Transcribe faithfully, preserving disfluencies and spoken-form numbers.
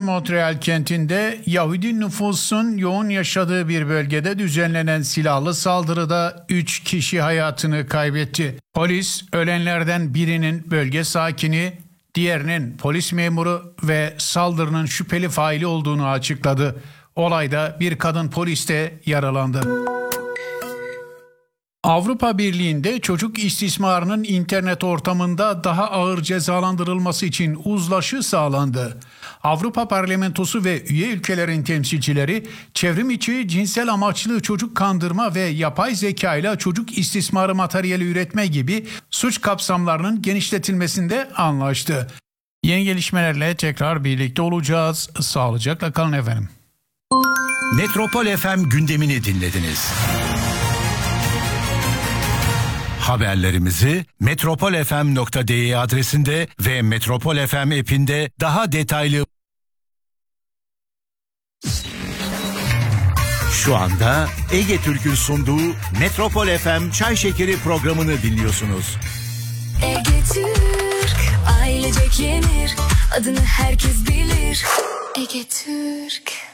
Montreal kentinde Yahudi nüfusun yoğun yaşadığı bir bölgede düzenlenen silahlı saldırıda üç kişi hayatını kaybetti. Polis ölenlerden birinin bölge sakini, diğerinin polis memuru ve saldırının şüpheli faili olduğunu açıkladı. Olayda bir kadın polis de yaralandı. Avrupa Birliği'nde çocuk istismarının internet ortamında daha ağır cezalandırılması için uzlaşı sağlandı. Avrupa Parlamentosu ve üye ülkelerin temsilcileri çevrim içi cinsel amaçlı çocuk kandırma ve yapay zeka ile çocuk istismarı materyali üretme gibi suç kapsamlarının genişletilmesinde anlaştı. Yeni gelişmelerle tekrar birlikte olacağız. Sağlıcakla kalın efendim. Metropol F M gündemini dinlediniz. Haberlerimizi metropol f m nokta d e adresinde ve Metropol F M app'inde daha detaylı. Şu anda Ege Türk'ün sunduğu Metropol F M Çay Şekeri programını dinliyorsunuz. Ege Türk, ailecek yenir, adını herkes bilir. Ege Türk.